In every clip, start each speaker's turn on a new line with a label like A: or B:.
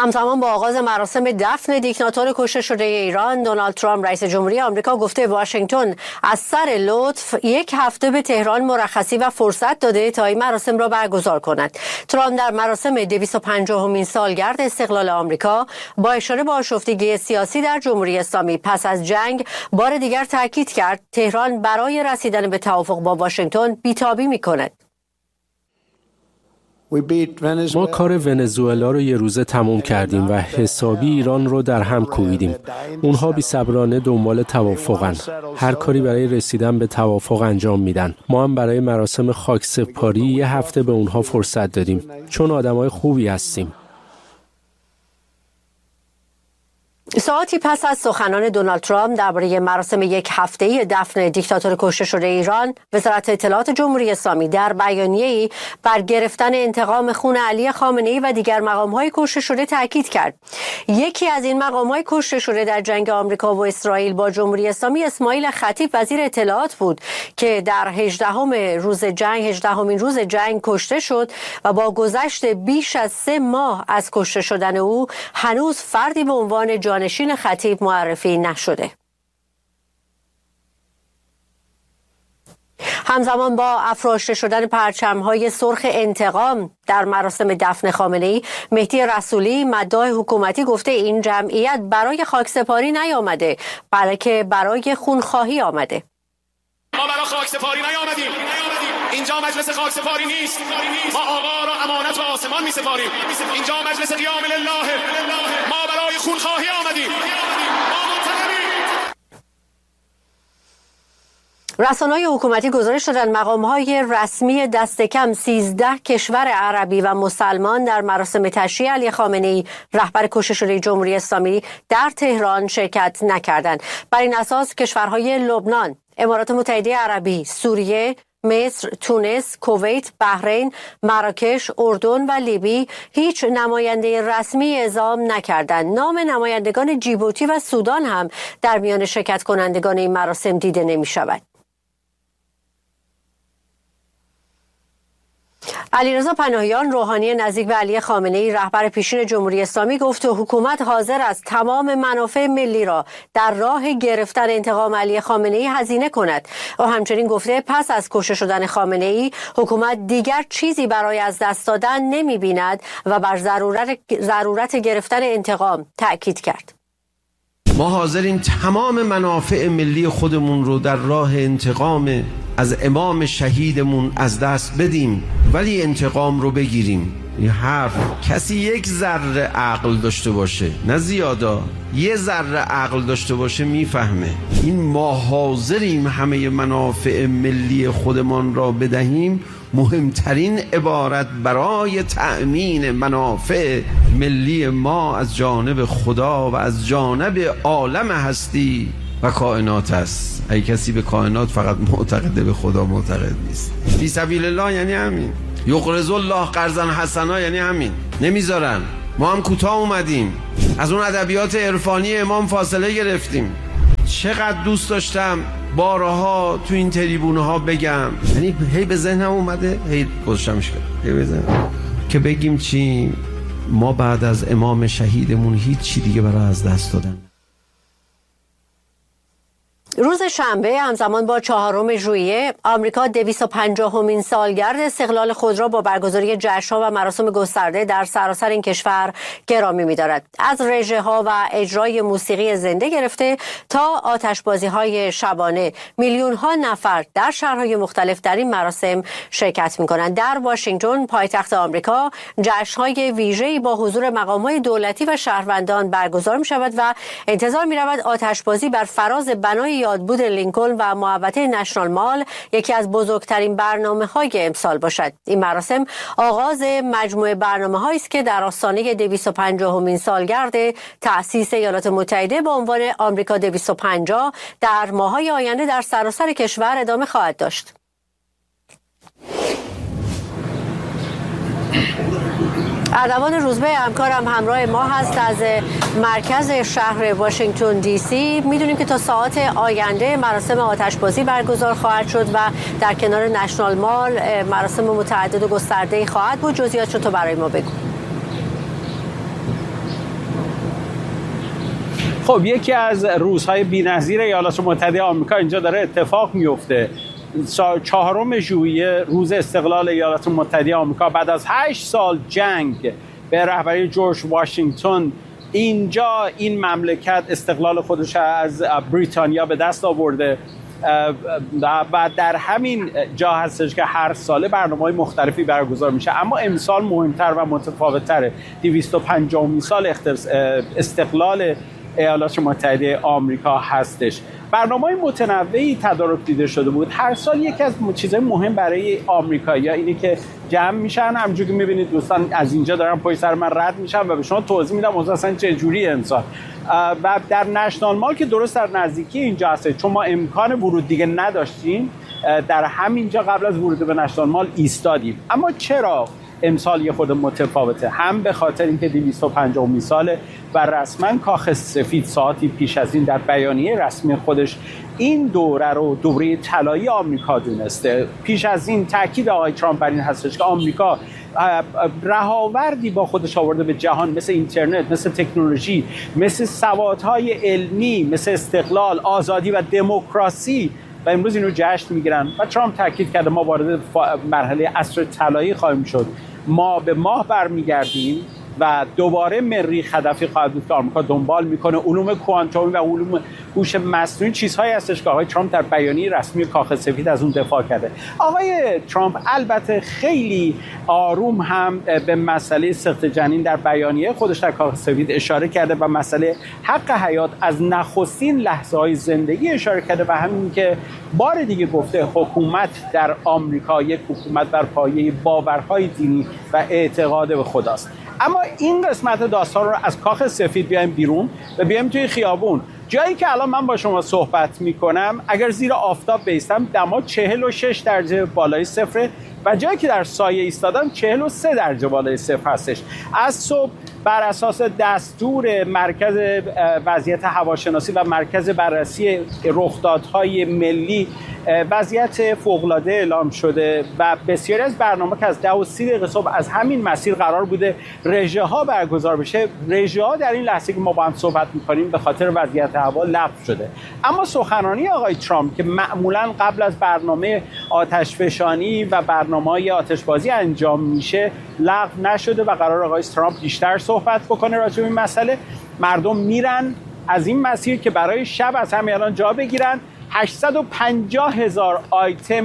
A: همزمان با آغاز مراسم دفن دیکتاتور کشته شده ایران، دونالد ترامپ رئیس جمهوری آمریکا گفته واشنگتن از سر لطف یک هفته به تهران مرخصی و فرصت داده تا این مراسم را برگزار کند. ترامپ در مراسم 250مین سالگرد استقلال آمریکا با اشاره به آشفتگی سیاسی در جمهوری اسلامی پس از جنگ بار دیگر تاکید کرد تهران برای رسیدن به توافق با واشنگتن بی‌تابی می‌کند.
B: ما کار ونزوئلا رو یه روزه تموم کردیم و حسابی ایران رو در هم کوبیدیم. اونها بی‌صبرانه دنبال توافقن. هر کاری برای رسیدن به توافق انجام میدن. ما هم برای مراسم خاکسپاری یه هفته به اونها فرصت دادیم چون آدمای خوبی هستیم.
A: ساعتی پس از سخنان دونالد ترامپ درباره مراسم یک هفته‌ای دفن دیکتاتور کشته شده ایران، وزارت اطلاعات جمهوری اسلامی در بیانیه‌ای بر گرفتن انتقام خون علی خامنه‌ای و دیگر مقام‌های کشته شده تاکید کرد. یکی از این مقام‌های کشته شده در جنگ آمریکا و اسرائیل با جمهوری اسلامی اسماعیل خطیب وزیر اطلاعات بود که در 18مین روز جنگ کشته شد و با گذشت بیش از 3 ماه از کشته شدن او هنوز فردی به عنوان جانشین خطیب معرفی نشده. همزمان با افراشته شدن پرچم‌های سرخ انتقام در مراسم دفن خامنه‌ای، مهدی رسولی مداح حکومتی گفته این جمعیت برای خاکسپاری نیامده بلکه برای خونخواهی آمده.
C: ما برای خاکسپاری نیامدیم. اینجا مجلس خاکسپاری نیست. ما آقا را امانت و آسمان می‌سپاریم. اینجا مجلس قیام لله. ما برای خونخواهی آمدیم.
A: رسانه‌های حکومتی گزارش دادند مقام‌های رسمی دست کم 13 کشور عربی و مسلمان در مراسم تشییع علی خامنه‌ای رهبر کشته شده جمهوری اسلامی در تهران شرکت نکردند. بر این اساس کشورهای لبنان، امارات متحده عربی، سوریه، مصر، تونس، کویت، بحرین، مراکش، اردن و لیبی هیچ نماینده رسمی اعزام نکردند. نام نمایندگان جیبوتی و سودان هم در میان شرکت کنندگان این مراسم دیده نمی شود. علیرضا پناهیان، روحانی نزدیک به علی خامنه‌ای رهبر پیشین جمهوری اسلامی گفت حکومت حاضر است تمام منافع ملی را در راه گرفتن انتقام علی خامنه‌ای هزینه کند. او همچنین گفته پس از کشته شدن خامنه‌ای حکومت دیگر چیزی برای از دست دادن نمی‌بیند و بر ضرورت گرفتن انتقام تأکید کرد.
D: ما حاضریم تمام منافع ملی خودمون رو در راه انتقام از امام شهیدمون از دست بدیم ولی انتقام رو بگیریم. این حرف کسی یک ذره عقل داشته باشه، نه زیادا، یه ذره عقل داشته باشه میفهمه این ما حاضریم همه منافع ملی خودمان را بدهیم مهمترین عبارت برای تأمین منافع ملی ما از جانب خدا و از جانب عالم هستی و کائنات است. اگه کسی به کائنات فقط معتقده به خدا معتقد نیست. فی سبیل الله یعنی همین. یقرض الله قرضا حسنا یعنی همین. نمیذارن. ما هم کوتاه اومدیم، از اون ادبیات عرفانی امام فاصله گرفتیم. چقدر دوست داشتم بارها تو این تریبونه ها بگم، یعنی هی به ذهنم اومده، هی گذاشتمش کردم، هی بزنم که بگیم چی؟ ما بعد از امام شهیدمون هیچ چی دیگه برای از دست دادن.
A: روز شنبه همزمان با 4 ژوئیه آمریکا 250مین سالگرد استقلال خود را با برگزاری جشن‌ها و مراسم گسترده در سراسر این کشور گرامی می‌دارد. از رژه‌ها و اجرای موسیقی زنده گرفته تا آتشبازی‌های شبانه، میلیون‌ها نفر در شهرهای مختلف در این مراسم شرکت می‌کنند. در واشنگتن پایتخت آمریکا جشن‌های ویژه‌ای با حضور مقام‌های دولتی و شهروندان برگزار می‌شود و انتظار می‌رود آتشبازی بر فراز بنای یادبود لینکلن و محوطه نشنال مال یکی از بزرگترین برنامه‌های امسال باشد. این مراسم آغاز مجموعه برنامه‌هایی است که در آستانه 250مین سالگرد تأسیس ایالات متحده با عنوان آمریکا 250 در ماه‌های آینده در سراسر کشور ادامه خواهد داشت. اردوان روزبه همکارم همراه ما هست از مرکز شهر واشنگتن دی سی. میدونیم که تا ساعات آینده مراسم آتشبازی برگزار خواهد شد و در کنار نشنال مال مراسم متعدد و گسترده خواهد بود. جزئیات رو تو برای ما بگو.
E: خب یکی از روزهای بی‌نظیر ایالات متحده آمریکا اینجا داره اتفاق میفته. 4 ژوئیه روز استقلال ایالات متحده آمریکا بعد از 8 سال جنگ به رهبری جورج واشنگتن اینجا این مملکت استقلال خودش از بریتانیا به دست آورده و در همین جا هستش که هر ساله برنامه‌های مختلفی برگزار میشه. اما امسال مهمتر و متفاوت‌تره. 250مین سال استقلال ایالات متحده آمریکا هستش. برنامه‌های متنوعی تدارک دیده شده بود. هر سال یکی از چیزهای مهم برای آمریکایی‌ها اینه که جمع میشن، همونجوری که می‌بینید دوستان از اینجا دارن پشت سر من رد میشن و به شما توضیح میدم اوضاع اصلا چه جوری امسال. و در نشنال مال که درست در نزدیکی اینجا هست، چون ما امکان ورود دیگه نداشتیم، در همینجا قبل از ورود به نشنال مال ایستادیم. اما چرا امسال یه خود متفاوته؟ هم به خاطر اینکه 250مین ساله و رسما کاخ سفید ساعتی پیش از این در بیانیه رسمی خودش این دوره رو دوره طلایی آمریکا دونسته. پیش از این تاکید آقای ترامپ بر این هستش که آمریکا رهاوردی با خودش آورده به جهان، مثل اینترنت، مثل تکنولوژی، مثل سوادهای علمی، مثل استقلال، آزادی و دموکراسی، و امروز اینو جشن میگیرن. و ترامپ تاکید کرده ما وارد مرحله عصر طلایی خواهیم شد. ما به ماه برمیگردیم و دوباره مریخ هدفی خواهد بود که آمریکا دنبال میکنه. علوم کوانتومی و علوم هوش مصنوعی چیزهایی هستش که آقای ترامپ در بیانیه رسمی کاخ سفید از اون دفاع کرده. آقای ترامپ البته خیلی آروم هم به مسئله سقط جنین در بیانیه خودش در کاخ سفید اشاره کرده و مسئله حق حیات از نخستین لحظه‌های زندگی اشاره کرده و همین که بار دیگه گفته حکومت در آمریکا یک حکومت بر پایه باورهای دینی و اعتقاد به خداست. اما این قسمت داستان رو از کاخ سفید بیایم بیرون و بیایم توی خیابون. جایی که الان من با شما صحبت میکنم اگر زیر آفتاب بیستم دما 46 درجه بالای صفره و جایی که در سایه ایستادم 43 درجه بالای صفر هستش. از صبح بر اساس دستور مرکز وضعیت هواشناسی و مرکز بررسی رخدادهای ملی وضعیت فوق‌العاده اعلام شده و بسیاری از برنامه‌ها که از 10:30 صبح از همین مسیر قرار بوده رژه‌ها برگزار بشه، رژه‌ها در این لحظه که ما با هم صحبت می‌کنیم به خاطر وضعیت هوا لغو شده. اما سخنرانی آقای ترامپ که معمولاً قبل از برنامه آتشفشانی و برنامه‌های آتشبازی انجام میشه لغو نشده و قرار آقای ترامپ بیشتر صحبت بکنه راجع به این مسئله. مردم میرن از این مسیر که برای شب از همین الان جا بگیرن. 850,000 آیتم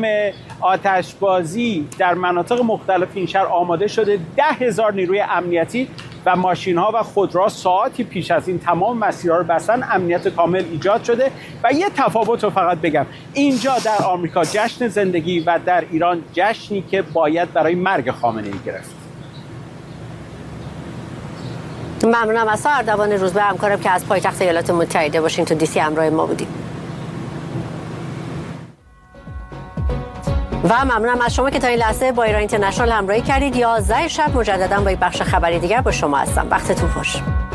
E: آتشبازی در مناطق مختلف این شهر آماده شده. 10,000 نیروی امنیتی و ماشین‌ها و خودرو ساعتی پیش از این تمام مسیرها رو بستن. امنیت کامل ایجاد شده. و یه تفاوت رو فقط بگم، اینجا در آمریکا جشن زندگی و در ایران جشنی که باید برای مرگ خامنه‌ای گرفت.
A: ممنونم از اردوان روزبه همکارم که از پایتخت ایالات متحده واشنگتن دی سی همراه ما بودیم. و ممنونم از شما که تا این لحظه با ایران اینترنشنال همراهی کردید. 11 شب مجددا با یک بخش خبری دیگر با شما هستم. وقتتون خوش.